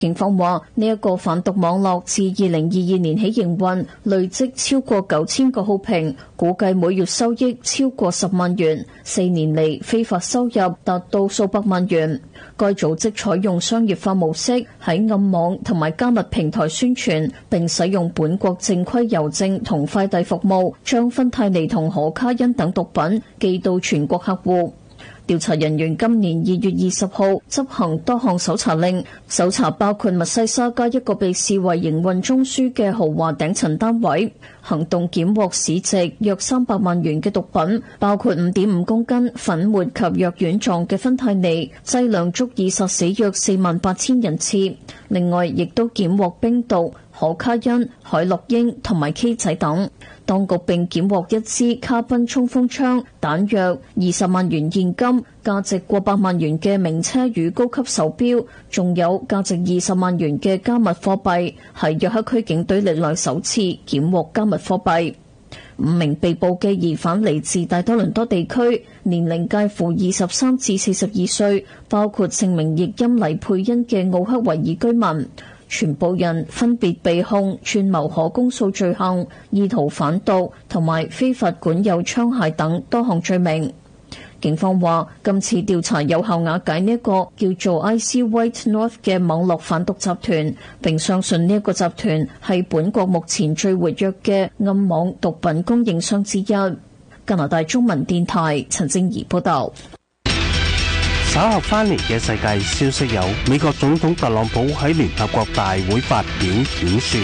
警方話呢一個販毒網絡自2022年起營運，累積超過9000個好評，估計每月收益超過10萬元，4年嚟非法收入達到數百萬元。該組織採用商業化模式，喺暗網同埋加密平台宣傳，並使用本國正規郵政同快遞服務，將芬太尼同可卡因等毒品寄到全國客戶。調查人員今年2月20號執行多項搜查令，搜查包括密西沙加一個被視為營運中樞嘅豪華頂層單位，行動檢獲市值約300萬元嘅毒品，包括5.5公斤粉末及藥丸狀嘅芬太尼，劑量足以殺死約48000人次。另外，亦都檢獲冰毒、可卡因、海洛因同埋 K 仔等。當局並檢獲一支卡賓衝鋒槍、彈藥、20萬元現金、價值過百萬元嘅名車與高級手錶，仲有價值20萬元嘅加密貨幣，係約克區警隊歷來首次檢獲加密貨幣。5名被捕嘅疑犯嚟自大多倫多地區，年齡介乎23至42歲，包括姓名譯音黎佩恩嘅奧克維爾居民。全部人分別被控串謀可公訴罪行、意圖販毒同埋非法管有槍械等多項罪名。警方話，今次調查有效瓦解呢一個叫做 IC White North 嘅網絡販毒集團，並相信呢一個集團係本國目前最活躍嘅暗網毒品供應商之一。加拿大中文電台陳靜怡報道。 稍後翻嚟嘅世界消息有：美國總統特朗普喺聯合國大會發表演說。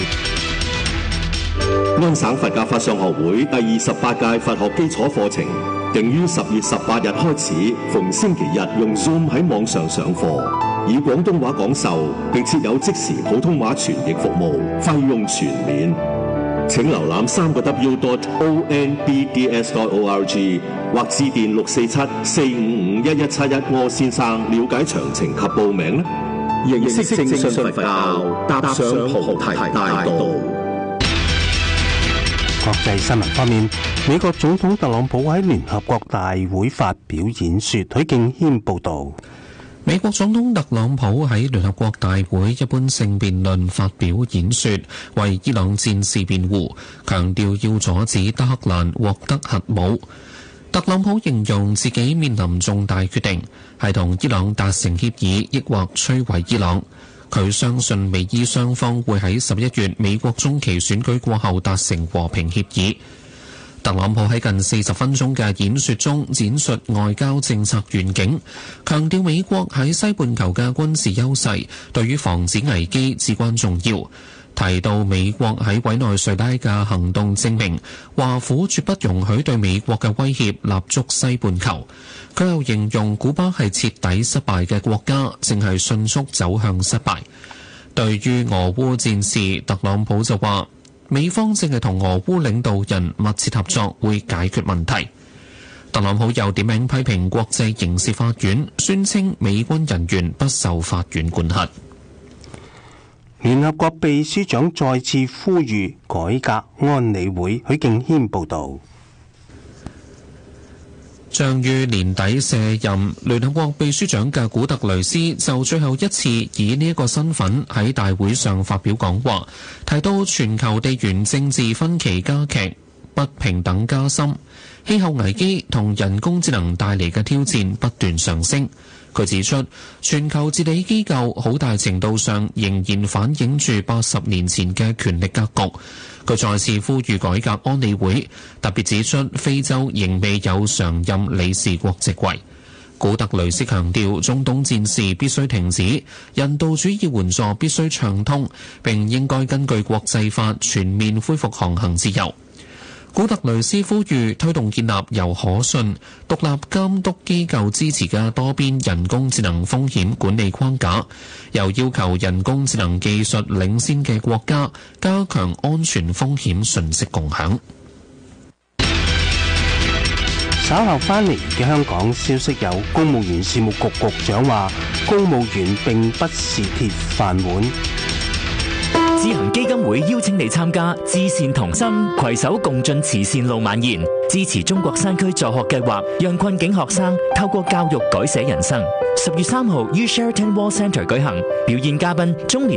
安省佛教法相學會第28屆佛學基礎課程定於10月18日開始，逢星期日用 Zoom 喺網上上課，以廣東話講授，並設有即時普通話傳譯服務，費用全免。請瀏覽3w.onbds.org 或致電647-455-1171柯先生了解詳情及報名。認識正信佛教，踏上菩提大道。 國際新聞方面，美國總統特朗普喺聯合國大會發表演說。許敬軒報道。 美國總統特朗普喺聯合國大會一般性辯論發表演說，為伊朗戰事辯護，強調要阻止德黑蘭獲得核武。特朗普形容自己面臨重大決定，係同伊朗達成協議，抑或摧毀伊朗。佢相信美伊雙方會喺11月美國中期選舉過後達成和平協議。特朗普喺近40分鐘嘅演說中展述外交政策願景，強調美國喺西半球嘅軍事優勢對於防止危機至關重要。提到美國喺委內瑞拉嘅行動證明，華府絕不容許對美國嘅威脅立足西半球。佢又形容古巴係徹底失敗嘅國家，正係迅速走向失敗。對於俄烏戰事，特朗普就話，美方正係同俄烏領導人密切合作，會解決問題。特朗普又點名批評國際刑事法院，宣稱美軍人員不受法院管轄。 聯合國秘書長再次呼籲改革安理會。許敬軒報導。 將於年底卸任聯合國秘書長嘅古特雷斯就最後一次以呢一個身份喺大會上發表講話，提到全球地緣政治分歧加劇、不平等加深、氣候危機同人工智能帶嚟嘅挑戰不斷上升。佢指出，全球治理機構好大程度上仍然反映住80年前嘅權力格局。佢再次呼籲改革安理會，特別指出非洲仍未有常任理事國席位。古特雷斯強調，中東戰事必須停止，人道主義援助必須暢通，並應該根據國際法全面恢復航行自由。古特雷斯呼籲推動建立由可信、獨立監督機構支持嘅多邊人工智能風險管理框架，又要求人工智能技術領先嘅國家加強安全風險信息共享。 稍後翻嚟嘅香港消息有：公務員事務局局長話，公務員並不是鐵飯碗。 智行基金會邀請你參加至善同心攜手共進慈善路晚宴，支持中國山區助學計劃，讓困境學生透過教育改寫人生。 10月3號於 Sheraton World Centre 舉行，表演嘉賓中年